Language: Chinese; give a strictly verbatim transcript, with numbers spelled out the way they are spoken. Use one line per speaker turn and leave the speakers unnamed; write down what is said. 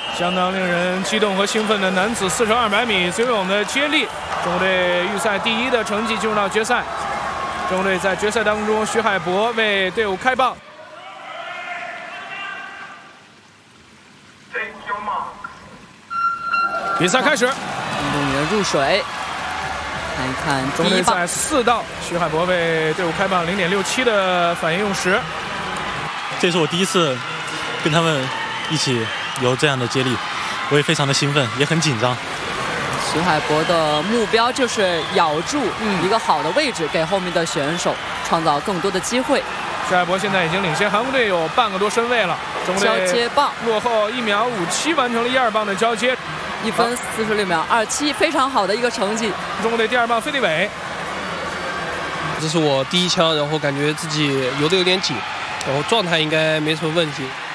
相当令人激动和兴奋的男子四乘二百米自由泳的接力，中国队预赛第一的成绩进入到决赛。中国队在决赛当中，徐海博为队伍开棒。比赛开始，
运动员入水，看一看
中国队在四道，徐海博为队伍开棒零点六七的反应用时。
这是我第一次跟他们一起游这样的接力，我也非常的兴奋，也很紧张。
徐海博的目标就是咬住一个好的位置，给后面的选手创造更多的机会。
徐海博现在已经领先韩国队有半个多身位了，中国队
交接棒
落后一秒五七，完成了一二棒的交接，
一分四十六秒二七，非常好的一个成绩。
中国队第二棒费立伟，
这是我第一枪，然后感觉自己游得有点紧，然后状态应该没什么问题。